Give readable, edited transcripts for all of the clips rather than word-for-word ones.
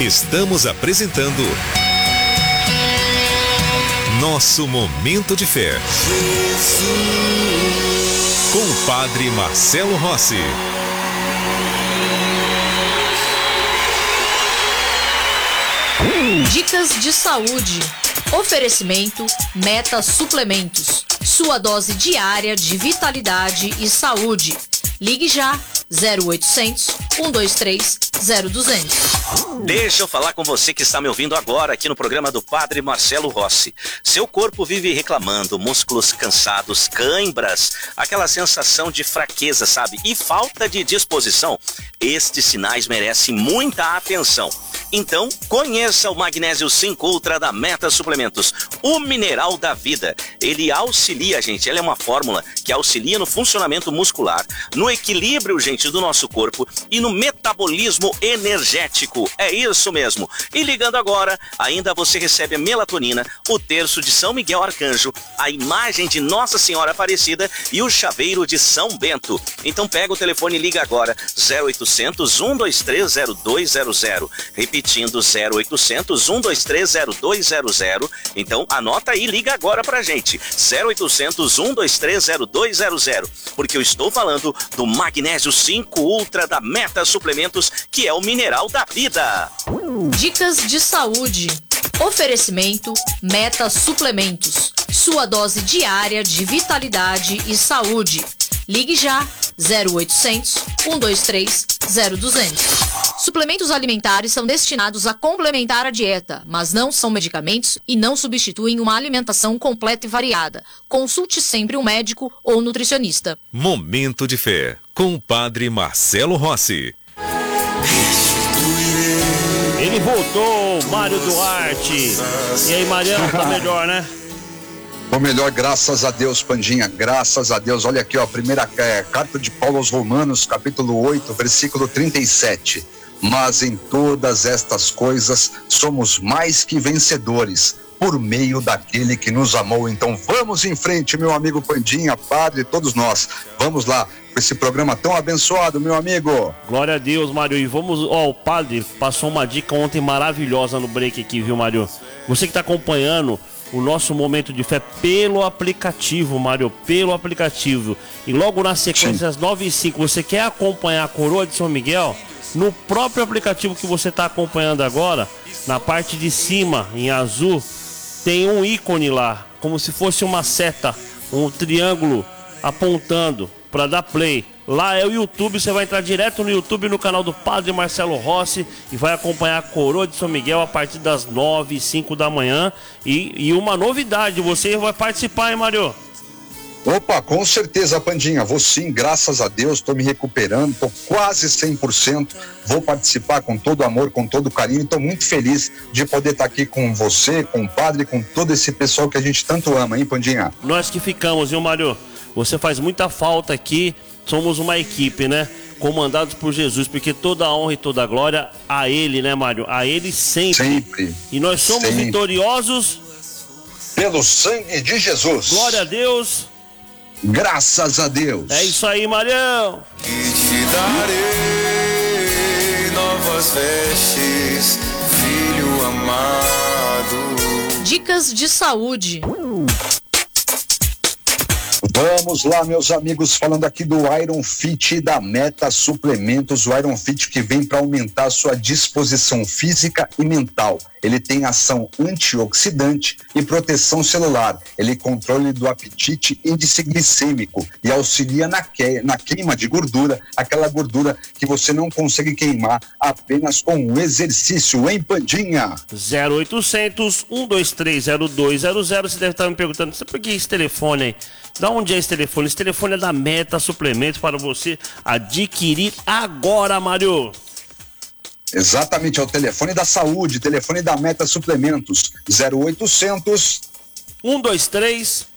Estamos apresentando Nosso Momento de Fé. Com o Padre Marcelo Rossi. Dicas de saúde. Oferecimento Meta Suplementos. Sua dose diária de vitalidade e saúde. Ligue já 0800 123 0200. Deixa eu falar com você que está me ouvindo agora aqui no programa do Padre Marcelo Rossi. Seu corpo vive reclamando, músculos cansados, cãibras, aquela sensação de fraqueza, sabe? E falta de disposição. Estes sinais merecem muita atenção. Então, conheça o Magnésio 5 Ultra da Meta Suplementos, o mineral da vida. Ele auxilia, gente, ele é uma fórmula que auxilia no funcionamento muscular, no equilíbrio, gente, do nosso corpo e no metabolismo energético. É isso mesmo. E ligando agora, ainda você recebe a melatonina, o terço de São Miguel Arcanjo, a imagem de Nossa Senhora Aparecida e o chaveiro de São Bento. Então pega o telefone e liga agora, 0800 123 0200. Repetindo, 0800 123 0200. Então anota aí, liga agora pra gente, 0800 123 0200. Porque eu estou falando do Magnésio 5 Ultra da Meta Suplementos, que é o mineral da vida. Dicas de saúde. Oferecimento Meta Suplementos. Sua dose diária de vitalidade e saúde. Ligue já 0800 123 0200. Suplementos alimentares são destinados a complementar a dieta, mas não são medicamentos e não substituem uma alimentação completa e variada. Consulte sempre um médico ou nutricionista. Momento de Fé, com o Padre Marcelo Rossi. Ele voltou, Mário Duarte. E aí, Mariano, tá melhor, né? Ou melhor, graças a Deus, Pandinha, graças a Deus. Olha aqui, ó, a primeira carta de Paulo aos Romanos, capítulo 8, versículo 37. Mas em todas estas coisas somos mais que vencedores, por meio daquele que nos amou. Então vamos em frente, meu amigo Pandinha, Padre, todos nós. Vamos lá, com esse programa tão abençoado, meu amigo. Glória a Deus, Mário. E vamos, ó, o Padre passou uma dica ontem maravilhosa no break aqui, viu, Mário? Você que está acompanhando o nosso Momento de Fé pelo aplicativo, Mário, pelo aplicativo. E logo na sequência, às 9h05, você quer acompanhar a Coroa de São Miguel? No próprio aplicativo que você está acompanhando agora, na parte de cima, em azul, tem um ícone lá, como se fosse uma seta, um triângulo apontando para dar play. Lá é o YouTube, você vai entrar direto no YouTube, no canal do Padre Marcelo Rossi, e vai acompanhar a Coroa de São Miguel a partir das 9h05 da manhã. E uma novidade, você vai participar, hein, Mário? Opa, com certeza, Pandinha, vou sim, graças a Deus, estou me recuperando, estou quase 100%, vou participar com todo amor, com todo carinho, estou muito feliz de poder estar aqui com você, com o Padre, com todo esse pessoal que a gente tanto ama, hein, Pandinha? Nós que ficamos, viu, Mário? Você faz muita falta aqui, somos uma equipe, né? Comandados por Jesus, porque toda a honra e toda a glória a Ele, né, Mário? A Ele sempre. Sempre. E nós somos sempre vitoriosos pelo sangue de Jesus. Glória a Deus. Graças a Deus. É isso aí, Marião. E te darei novas vestes, filho amado. Dicas de saúde. Vamos lá, meus amigos, falando aqui do Iron Fit da Meta Suplementos, o Iron Fit que vem para aumentar a sua disposição física e mental. Ele tem ação antioxidante e proteção celular. Ele controla do apetite, índice glicêmico e auxilia na queima de gordura, aquela gordura que você não consegue queimar apenas com o exercício, hein, Pandinha? 0800 123 0200. Você deve estar me perguntando, por que esse telefone aí? Da onde é esse telefone? Esse telefone é da Meta Suplementos para você adquirir agora, Mário. Exatamente, é o telefone da saúde, telefone da Meta Suplementos, 0800 123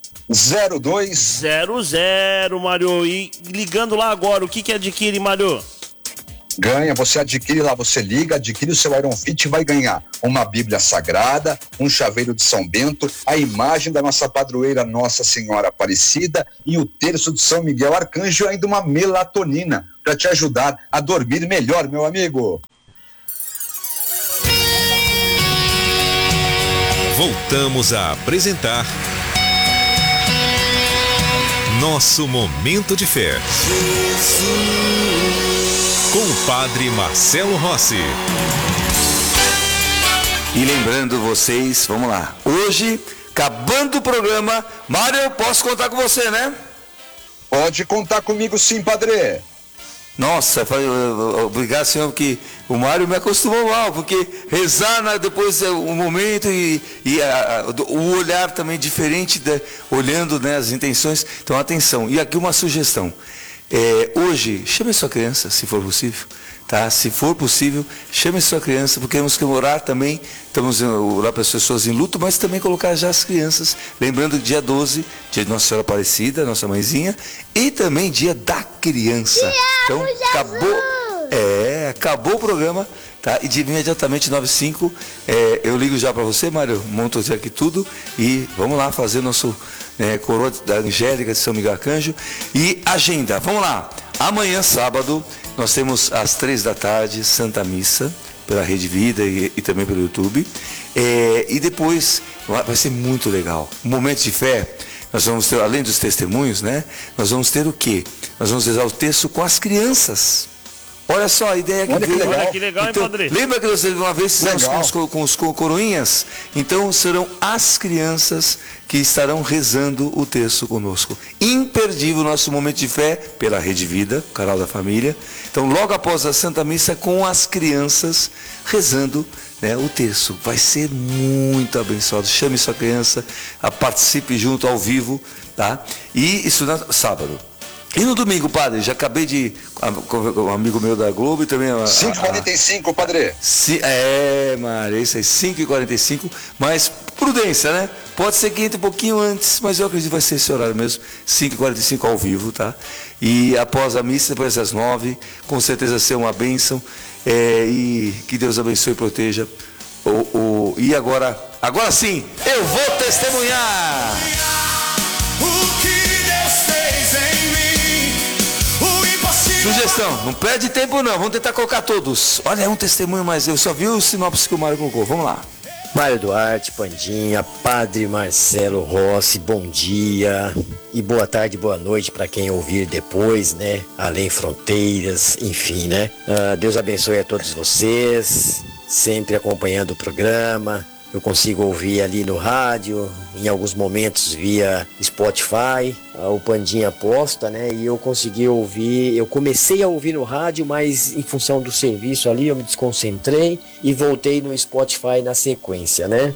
0200, Mário. E ligando lá agora, o que adquire, Mário? Ganha, você adquire lá, você liga, adquire o seu Iron Fit e vai ganhar uma Bíblia Sagrada, um chaveiro de São Bento, a imagem da nossa padroeira Nossa Senhora Aparecida e o terço de São Miguel Arcanjo e ainda uma melatonina para te ajudar a dormir melhor, meu amigo. Voltamos a apresentar Nosso Momento de Fé. Com o Padre Marcelo Rossi. E lembrando vocês, vamos lá. Hoje, acabando o programa, Mário, eu posso contar com você, né? Pode contar comigo sim, padre. Nossa, obrigado, senhor, porque o Mário me acostumou mal, porque rezar depois o momento o olhar também diferente, olhando, né, as intenções. Então, atenção. E aqui uma sugestão. Hoje, chame a sua criança, se for possível. Tá? Se for possível, chame sua criança, porque temos que orar também, estamos orar para as pessoas em luto, mas também colocar já as crianças, lembrando que dia 12, dia de Nossa Senhora Aparecida, nossa mãezinha, e também dia da criança. Então, acabou o programa, tá? E de imediatamente 95, eu ligo já para você, Mário, monto aqui tudo, e vamos lá fazer nosso coroa da Angélica de São Miguel Arcanjo, e agenda, vamos lá, amanhã, sábado, nós temos às 3 da tarde, Santa Missa, pela Rede Vida e também pelo YouTube. E depois, vai ser muito legal. Um momento de fé, nós vamos ter, além dos testemunhos, né? Nós vamos ter o quê? Nós vamos rezar o texto com as crianças. Olha só a ideia que veio. Olha que legal, então, hein, Padre? Lembra que nós uma vez fizemos com os coroinhas? Então serão as crianças que estarão rezando o texto conosco. Imperdível o nosso momento de fé pela Rede Vida, canal da família. Então logo após a Santa Missa, com as crianças rezando, né, o texto. Vai ser muito abençoado. Chame sua criança, participe junto ao vivo, tá? E isso no sábado. E no domingo, padre, já acabei de... com um amigo meu da Globo e também... 5h45, padre. Mário, isso aí, 5h45, mas prudência, né? Pode ser que entre um pouquinho antes, mas eu acredito que vai ser esse horário mesmo, 5h45 ao vivo, tá? E após a missa, depois das 9h, com certeza ser uma bênção, e que Deus abençoe e proteja. E agora sim, eu vou testemunhar! Sugestão, não perde tempo não, vamos tentar colocar todos. Olha, é um testemunho, mas eu só vi o sinopse que o Mário colocou, vamos lá. Mário Duarte, Pandinha, Padre Marcelo Rossi, bom dia e boa tarde, boa noite para quem ouvir depois, né? Além Fronteiras, enfim, né? Deus abençoe a todos vocês, sempre acompanhando o programa. Eu consigo ouvir ali no rádio, em alguns momentos via Spotify, o Pandinha posta, né? E eu consegui ouvir, eu comecei a ouvir no rádio, mas em função do serviço ali eu me desconcentrei e voltei no Spotify na sequência, né?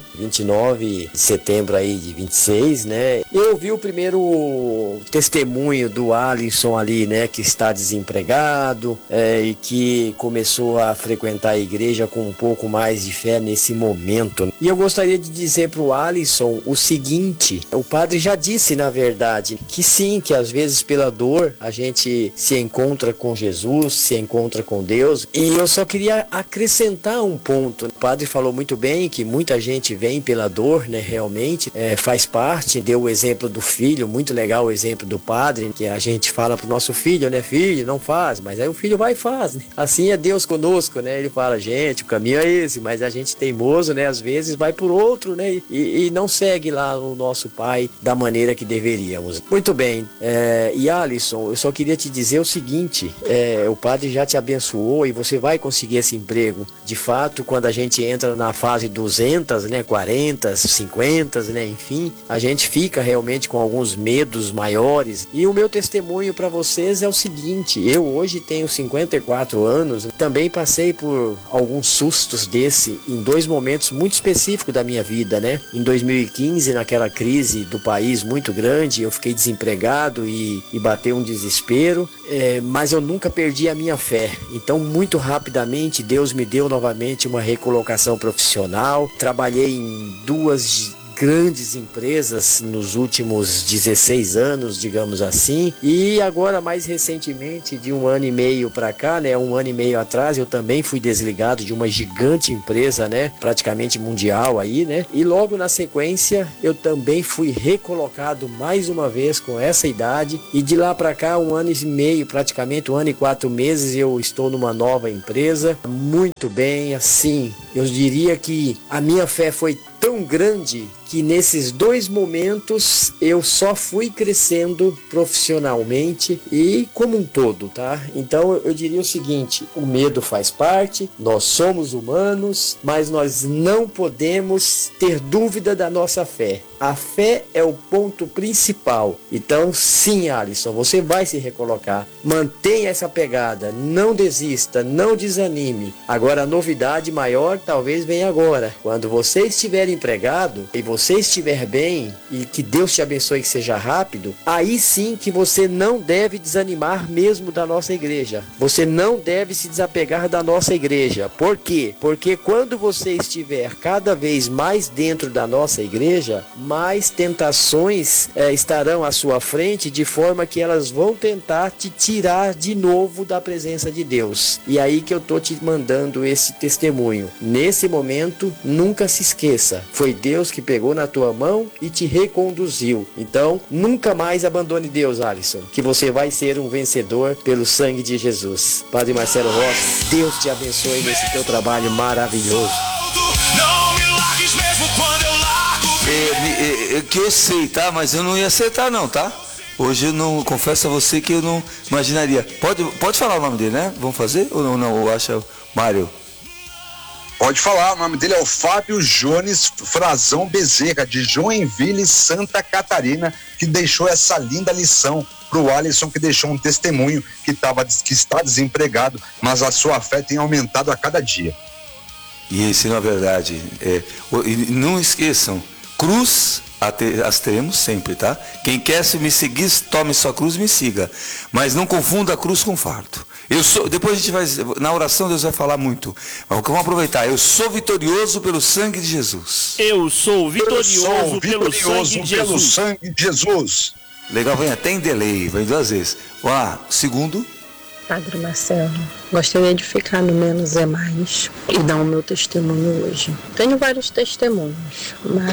29 de setembro aí de 26, né? Eu ouvi o primeiro testemunho do Alisson ali, né? Que está desempregado e que começou a frequentar a igreja com um pouco mais de fé nesse momento. E eu gostaria de dizer para o Alisson o seguinte, o padre já disse, na verdade, que sim, que às vezes pela dor a gente se encontra com Jesus, se encontra com Deus, e eu só queria acrescentar um ponto. O padre falou muito bem que muita gente vem pela dor, né, realmente, faz parte, deu o exemplo do filho, muito legal o exemplo do padre, que a gente fala pro nosso filho, né, filho, não faz, mas aí o filho vai e faz, né? Assim é Deus conosco, né, ele fala, gente, o caminho é esse, mas a gente teimoso, né, às vezes vai por outro, né? E não segue lá o nosso pai da maneira que deveríamos. Muito bem. E Alisson, eu só queria te dizer o seguinte, o padre já te abençoou e você vai conseguir esse emprego. De fato, quando a gente entra na fase 200, né? 40, 50, né? Enfim, a gente fica realmente com alguns medos maiores. E o meu testemunho para vocês é o seguinte, eu hoje tenho 54 anos, também passei por alguns sustos desse em 2 momentos muito específicos da minha vida, né? Em 2015, naquela crise do país muito grande, eu fiquei desempregado e bateu um desespero, mas eu nunca perdi a minha fé. Então, muito rapidamente, Deus me deu novamente uma recolocação profissional. Trabalhei em 2 grandes empresas nos últimos 16 anos, digamos assim, e agora mais recentemente, de 1 ano e meio para cá, né, 1 ano e meio atrás, eu também fui desligado de uma gigante empresa, né, praticamente mundial aí, né, e logo na sequência eu também fui recolocado mais uma vez com essa idade, e de lá para cá, 1 ano e meio, praticamente 1 ano e 4 meses, eu estou numa nova empresa, muito bem, assim, eu diria que a minha fé foi tão tão grande que nesses 2 momentos eu só fui crescendo profissionalmente e como um todo, tá? Então eu diria o seguinte: o medo faz parte, nós somos humanos, mas nós não podemos ter dúvida da nossa fé. A fé é o ponto principal. Então, sim, Alisson, você vai se recolocar. Mantenha essa pegada, não desista, não desanime. Agora, a novidade maior talvez venha agora. Quando você estiver empregado e você estiver bem e que Deus te abençoe que seja rápido, aí sim que você não deve desanimar mesmo da nossa igreja. Você não deve se desapegar da nossa igreja. Por quê? Porque quando você estiver cada vez mais dentro da nossa igreja, mais tentações estarão à sua frente, de forma que elas vão tentar te tirar de novo da presença de Deus. E aí que eu tô te mandando esse testemunho. Nesse momento, nunca se esqueça, foi Deus que pegou na tua mão e te reconduziu. Então, nunca mais abandone Deus, Alisson, que você vai ser um vencedor pelo sangue de Jesus. Padre Marcelo Rossi, Deus te abençoe nesse teu trabalho maravilhoso. Não me largues mesmo quando eu largo. Que eu sei, tá? Mas eu não ia acertar não, tá? Hoje eu não, confesso a você que eu não imaginaria. Pode falar o nome dele, né? Vamos fazer? Ou não? Ou acha Mário? Pode falar, o nome dele é o Fábio Jones Frazão Bezerra, de Joinville, Santa Catarina, que deixou essa linda lição pro Alisson, que deixou um testemunho que está desempregado, mas a sua fé tem aumentado a cada dia. E esse, na verdade, não esqueçam, cruz as teremos sempre, tá? Quem quer me seguir, tome sua cruz e me siga. Mas não confunda a cruz com fardo. Depois a gente vai, na oração Deus vai falar muito. Mas vamos aproveitar. Eu sou vitorioso pelo sangue de Jesus. Eu sou vitorioso pelo sangue de Jesus. Legal, vem até em delay, vem 2 vezes. Segundo. Padre Marcelo, gostaria de ficar no Menos é Mais e dar o meu testemunho hoje. Tenho vários testemunhos,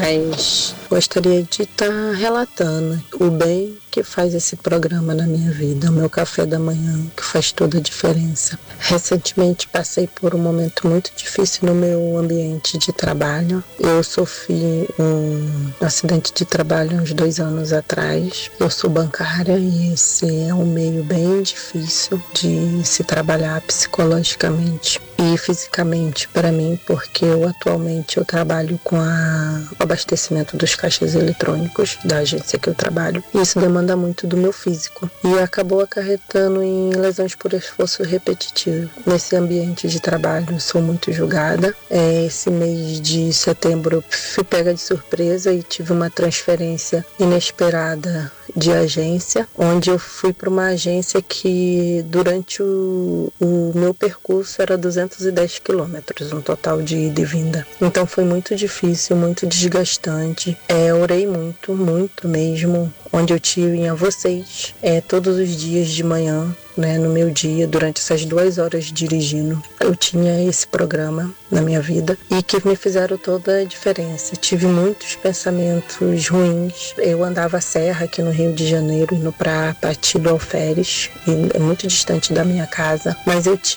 mas gostaria de estar relatando o bem que faz esse programa na minha vida, o meu café da manhã, que faz toda a diferença. Recentemente passei por um momento muito difícil no meu ambiente de trabalho. Eu sofri um acidente de trabalho uns 2 anos atrás. Eu sou bancária e esse é um meio bem difícil de se trabalhar psicologicamente e fisicamente para mim, porque atualmente eu trabalho com o abastecimento dos caixas eletrônicos da agência que eu trabalho. Isso demanda muito do meu físico e acabou acarretando em lesões por esforço repetitivo. Nesse ambiente de trabalho eu sou muito julgada. Esse mês de setembro eu fui pega de surpresa e tive uma transferência inesperada de agência, onde eu fui para uma agência que durante o meu percurso era 210 quilômetros, um total de ida e vinda. Então foi muito difícil, muito desgastante. Orei muito, muito mesmo, onde eu tinha vocês todos os dias de manhã, né, no meu dia, durante essas 2 horas dirigindo, eu tinha esse programa na minha vida e que me fizeram toda a diferença. Tive muitos pensamentos ruins. Eu andava a serra aqui no Rio de Janeiro, indo para Pati do Alferes, e é muito distante da minha casa, mas eu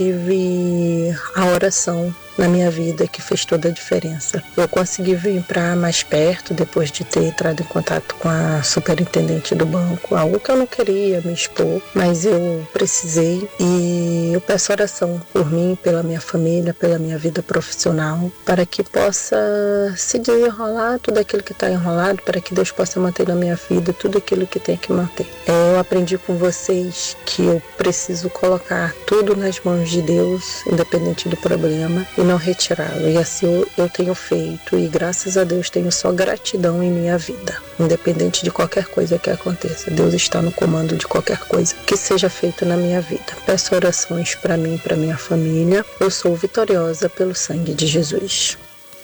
tive a oração na minha vida que fez toda a diferença. Eu consegui vir para mais perto depois de ter entrado em contato com a superintendente do banco, algo que eu não queria me expor, mas eu precisei, e eu peço oração por mim, pela minha família, pela minha vida profissional, para que possa se desenrolar tudo aquilo que está enrolado, para que Deus possa manter na minha vida tudo aquilo que tem que manter. Eu aprendi com vocês que eu preciso colocar tudo nas mãos de Deus, independente do problema, e não retirá-lo. E assim eu tenho feito, e graças a Deus tenho só gratidão em minha vida, independente de qualquer coisa que aconteça. Deus está no comando de qualquer coisa que seja feito na minha vida. Peço orações para mim e para minha família. Eu sou vitoriosa pelo sangue de Jesus.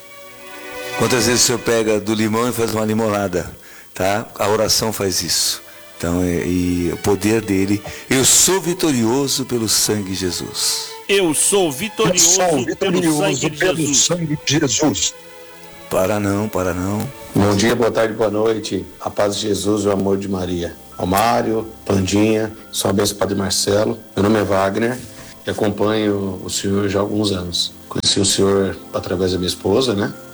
Quantas vezes o senhor pega do limão e faz uma limonada, tá? A oração faz isso. Então, e o poder dele, eu sou vitorioso pelo sangue de Jesus. Eu sou vitorioso pelo sangue de Jesus. Para não. Bom dia, boa tarde, boa noite. A paz de Jesus e o amor de Maria. Ao Mário, Pandinha, sou a benção Padre Marcelo. Meu nome é Wagner e acompanho o senhor já há alguns anos. Conheci o senhor através da minha esposa, né?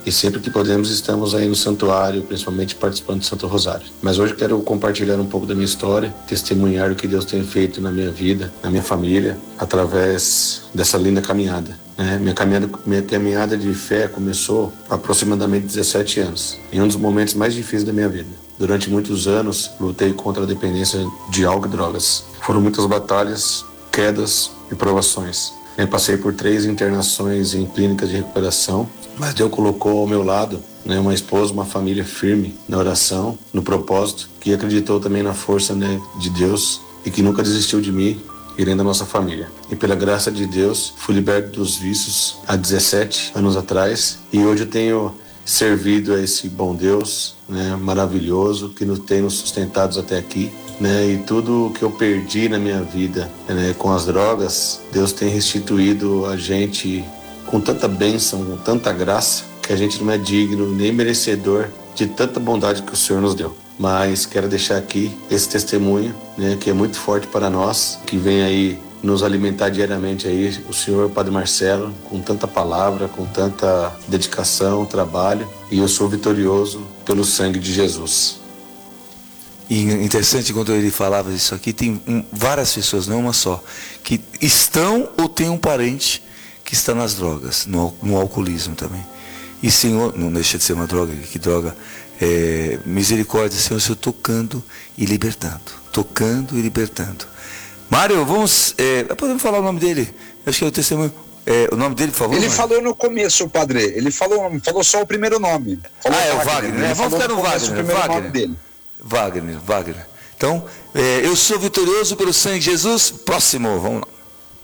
E sempre que podemos estamos aí no santuário, principalmente participando do Santo Rosário. Mas hoje eu quero compartilhar um pouco da minha história, testemunhar o que Deus tem feito na minha vida, na minha família, através dessa linda caminhada. Minha caminhada de fé começou há aproximadamente 17 anos, em um dos momentos mais difíceis da minha vida. Durante muitos anos, lutei contra a dependência de álcool e drogas. Foram muitas batalhas, quedas e provações. Eu passei por 3 internações em clínicas de recuperação, mas Deus colocou ao meu lado uma esposa, uma família firme na oração, no propósito, que acreditou também na força de Deus e que nunca desistiu de mim e nem da nossa família. E pela graça de Deus, fui liberto dos vícios há 17 anos atrás e hoje eu tenho servido a esse bom Deus, maravilhoso, que nos tem nos sustentados até aqui. E tudo que eu perdi na minha vida com as drogas, Deus tem restituído a gente com tanta bênção, com tanta graça, que a gente não é digno nem merecedor de tanta bondade que o Senhor nos deu. Mas quero deixar aqui esse testemunho, que é muito forte para nós, que vem aí nos alimentar diariamente aí, o Senhor Padre Marcelo, com tanta palavra, com tanta dedicação, trabalho, e eu sou vitorioso pelo sangue de Jesus. E interessante, quando ele falava isso aqui, tem várias pessoas, não uma só, que estão ou têm um parente que está nas drogas, no alcoolismo também. E Senhor, não deixa de ser uma droga, que droga, misericórdia, Senhor, Senhor tocando e libertando. Tocando e libertando. Mário, podemos falar o nome dele? Acho que é o testemunho. O nome dele, por favor. Ele falou no começo, padre. Ele falou só o primeiro nome. Falou o Wagner. Vamos ficar no Wagner. Wagner. Então, eu sou vitorioso pelo sangue de Jesus. Próximo, vamos lá.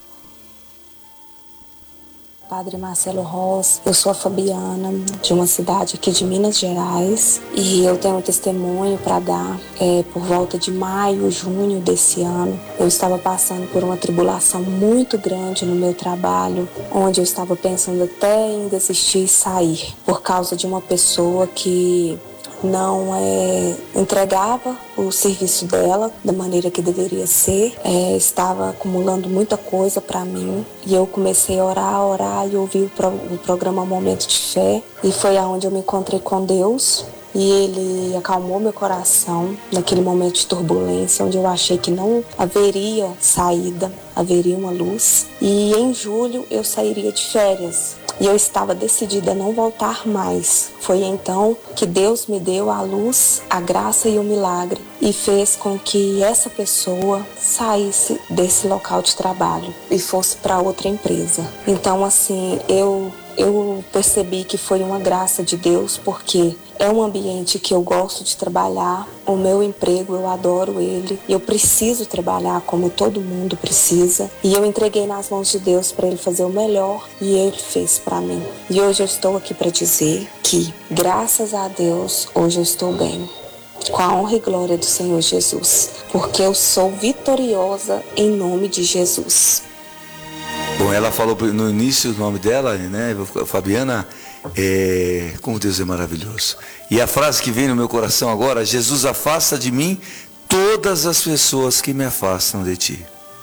Padre Marcelo Rossi, eu sou a Fabiana, de uma cidade aqui de Minas Gerais, e eu tenho um testemunho para dar. Por volta de maio, junho desse ano, eu estava passando por uma tribulação muito grande no meu trabalho, onde eu estava pensando até em desistir e sair, por causa de uma pessoa que não entregava o serviço dela da maneira que deveria ser, estava acumulando muita coisa para mim, e eu comecei a orar e ouvi o programa Momento de Fé, e foi aonde eu me encontrei com Deus, e Ele acalmou meu coração naquele momento de turbulência, onde eu achei que não haveria saída, haveria uma luz, e em julho eu sairia de férias. E eu estava decidida a não voltar mais. Foi então que Deus me deu a luz, a graça e o milagre, e fez com que essa pessoa saísse desse local de trabalho e fosse para outra empresa. Então, assim, eu percebi que foi uma graça de Deus, porque é um ambiente que eu gosto de trabalhar. O meu emprego, eu adoro ele. Eu preciso trabalhar como todo mundo precisa. E eu entreguei nas mãos de Deus para Ele fazer o melhor. E Ele fez para mim. E hoje eu estou aqui para dizer que, graças a Deus, hoje eu estou bem. Com a honra e glória do Senhor Jesus. Porque eu sou vitoriosa em nome de Jesus. Bom, ela falou no início o nome dela, Fabiana, como Deus é maravilhoso. E a frase que vem no meu coração agora: Jesus, afasta de mim todas as pessoas que me afastam de ti.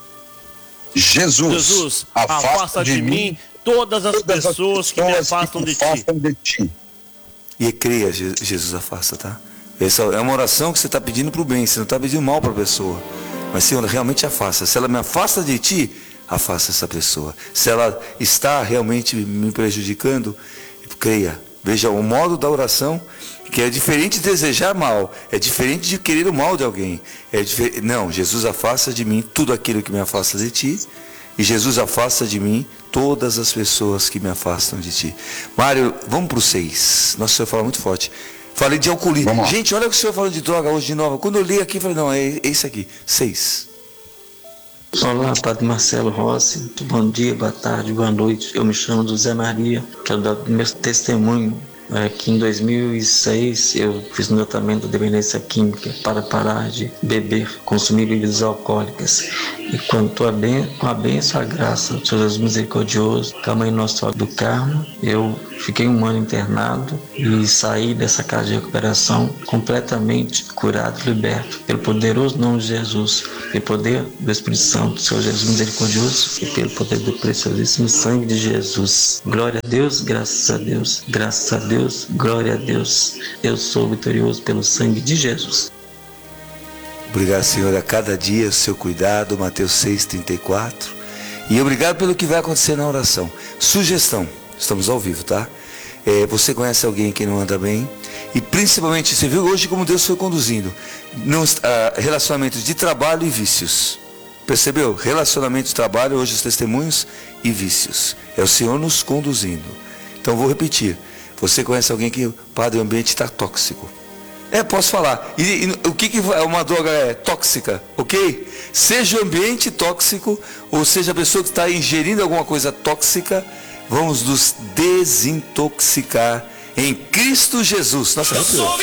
Jesus, afasta de mim todas as pessoas que me afastam de ti. E creia, Jesus afasta, tá? Essa é uma oração que você está pedindo para o bem, você não está pedindo mal para a pessoa. Mas, Senhor, realmente afasta. Se ela me afasta de ti, afasta essa pessoa. Se ela está realmente me prejudicando, creia. Veja o modo da oração, que é diferente de desejar mal, é diferente de querer o mal de alguém. Não, Jesus afasta de mim tudo aquilo que me afasta de ti, e Jesus afasta de mim todas as pessoas que me afastam de ti. Mário, vamos para o 6. Nossa, o senhor fala muito forte. Falei de alcoolismo. Gente, olha o que o senhor falou de droga hoje de novo. Quando eu li aqui, falei, não, é esse aqui. 6. Olá, Padre Marcelo Rossi. Bom dia, boa tarde, boa noite. Eu me chamo José Maria. Quero dar meu testemunho. Que em 2006 eu fiz um tratamento de dependência química para parar de beber, consumir bebidas alcoólicas. E quanto com a bênção, a graça do Senhor Jesus misericordioso, que é a Mãe Nossa Senhora do Carmo, eu fiquei 1 ano internado e saí dessa casa de recuperação completamente curado, liberto, pelo poderoso nome de Jesus, pelo poder do Espírito Santo, do Senhor Jesus misericordioso, e pelo poder do preciosíssimo sangue de Jesus. Glória a Deus, graças a Deus, graças a Deus. Deus, glória a Deus. Eu sou vitorioso pelo sangue de Jesus. Obrigado, Senhor, a cada dia o seu cuidado, Mateus 6,34. E obrigado pelo que vai acontecer na oração. Sugestão, estamos ao vivo, tá? Você conhece alguém que não anda bem? E principalmente, você viu hoje como Deus foi conduzindo relacionamentos de trabalho e vícios. Percebeu? Relacionamento de trabalho, hoje os testemunhos e vícios. É o Senhor nos conduzindo. Então vou repetir. Você conhece alguém que, padre, o ambiente está tóxico. Posso falar. E o que uma droga é tóxica? Ok? Seja o ambiente tóxico, ou seja a pessoa que está ingerindo alguma coisa tóxica, vamos nos desintoxicar em Cristo Jesus. Nossa, eu sou